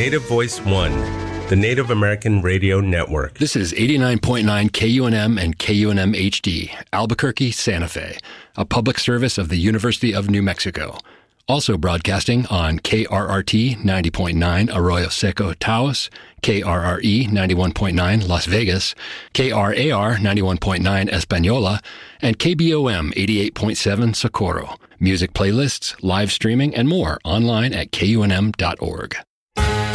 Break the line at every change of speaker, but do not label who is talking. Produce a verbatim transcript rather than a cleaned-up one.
Native Voice One, the Native American Radio Network.
This is eighty-nine point nine K U N M and K U N M H D, Albuquerque, Santa Fe, a public service of the University of New Mexico. Also broadcasting on K R R T ninety point nine Arroyo Seco, Taos, K R R E ninety-one point nine Las Vegas, K R A R ninety-one point nine Española, and K B O M eighty-eight point seven Socorro. Music playlists, live streaming, and more online at K U N M dot org.